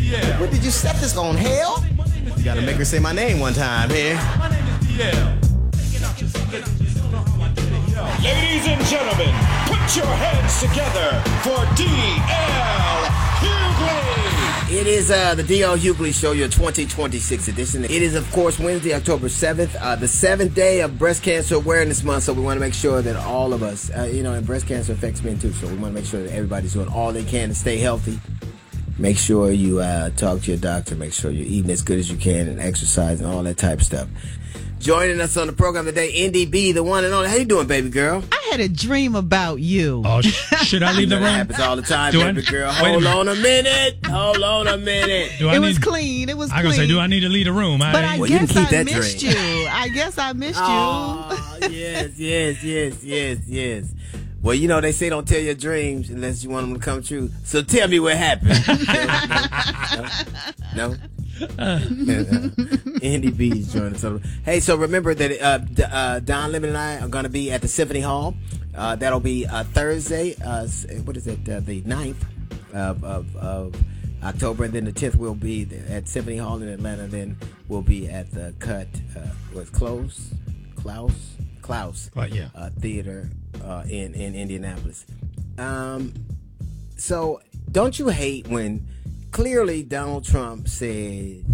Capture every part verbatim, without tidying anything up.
What did you set this on, hell? You gotta make her say my name one time here. Ladies and gentlemen, put your hands together for D L Hughley. It is uh, the D L Hughley Show, your twenty twenty-six edition. It is, of course, Wednesday, October seventh, uh, the seventh day of Breast Cancer Awareness Month. So we want to make sure that all of us, uh, you know, and breast cancer affects men too. So we want to make sure that everybody's doing all they can to stay healthy. Make sure you uh, talk to your doctor. Make sure you're eating as good as you can and exercise and all that type of stuff. Joining us on the program today, N D B, the one and only. How you doing, baby girl? I had a dream about you. Oh, sh- should I leave the room? That happens all the time, Do baby I, girl. Hold on a minute. Hold on a minute. Do I it need, was clean. It was I clean. gonna say, do I need to leave the room? I But I Well, you guess can keep I that missed dream. you. I guess I missed you. Oh, yes, yes, yes, yes, yes. Well, you know, they say don't tell your dreams unless you want them to come true. So tell me what happened. no? no? Uh, N D B is joining us. Hey, so remember that uh, D- uh, Don Lemon and I are going to be at the Symphony Hall. Uh, that'll be uh, Thursday, uh, what is it, uh, the ninth of, of, of October. And then the tenth will be at Symphony Hall in Atlanta. Then we'll be at the Cut, uh, what's Close? Klaus? Klaus Well, yeah. uh, Theater uh, in, in Indianapolis. Um, so don't you hate when clearly Donald Trump said,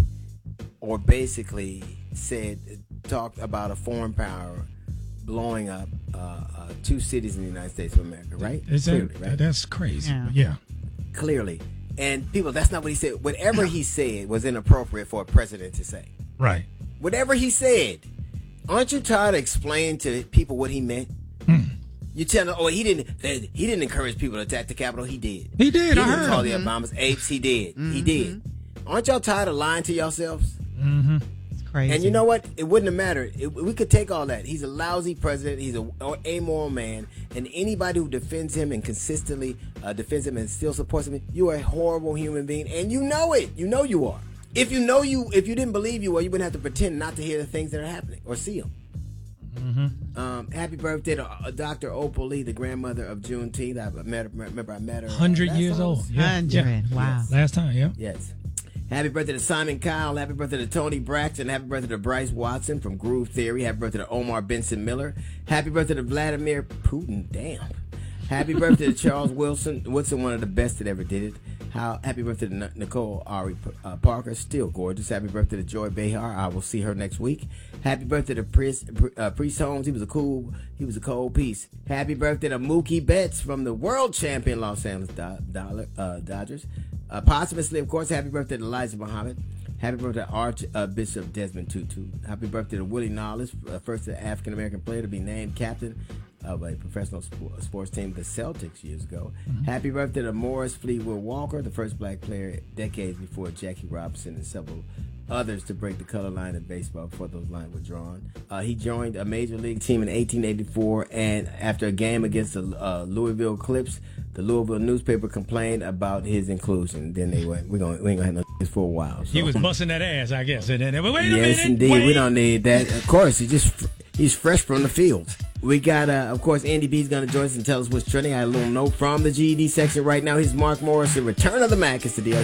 or basically said, talked about a foreign power blowing up uh, uh, two cities in the United States of America, right? Is that, Clearly, right? That's crazy. Yeah. Yeah. Clearly. And people, that's not what he said. Whatever he said was inappropriate for a president to say. Right. Whatever he said. Aren't you tired of explaining to people what he meant? Hmm. You tell them, oh, he didn't. He didn't encourage people to attack the Capitol. He did. He did. He I didn't heard. call the Obamas apes. He did. Mm-hmm. He did. Aren't y'all tired of lying to yourselves? Mm-hmm. It's crazy. And you know what? It wouldn't have mattered. It, we could take all that. He's a lousy president. He's a amoral man. And anybody who defends him and consistently uh, defends him and still supports him, you are a horrible human being, and you know it. You know you are. If you know you, if you didn't believe you were, you wouldn't have to pretend not to hear the things that are happening or see them. Mm-hmm. Um, happy birthday to uh, Doctor Opal Lee, the grandmother of Juneteenth. I met her, remember I met her. one hundred uh, years last old. August. Yeah. Hundred. Yeah. Wow. Last time, yeah. Yes. Happy birthday to Simon Cowell. Happy birthday to Tony Braxton. Happy birthday to Bryce Watson from Groove Theory. Happy birthday to Omar Benson Miller. Happy birthday to Vladimir Putin. Damn. Happy birthday to Charles Wilson. Woodson, one of the best that ever did it. How happy birthday to N- Nicole Ari uh, Parker, still gorgeous. Happy birthday to Joy Behar. I will see her next week. Happy birthday to Priest, uh, Priest Holmes. He was a cool, he was a cold piece. Happy birthday to Mookie Betts from the world champion Los Angeles Do- Dollar, uh, Dodgers. Uh, posthumously, of course, happy birthday to Elijah Muhammad. Happy birthday to Archbishop Desmond Tutu. Happy birthday to Willie Nollis, uh, first African American player to be named captain of a professional sp- sports team, the Celtics, years ago. Mm-hmm. Happy birthday to Morris Fleetwood Walker, the first black player decades before Jackie Robinson and several others to break the color line in baseball before those lines were drawn. Uh, he joined a major league team in eighteen eighty-four, and after a game against the uh, Louisville Clips, the Louisville newspaper complained about his inclusion. Then they went, we're gonna, we ain't gonna have no this for a while. So. He was busting that ass, I guess. And then, wait a yes, minute. indeed. Wait. We don't need that. Of course, he just he's fresh from the field. We got, uh, of course, Andy B's going to join us and tell us what's trending. I had a little note from the G E D section right now. Here's Mark Morrison. Return of the Mac is the deal.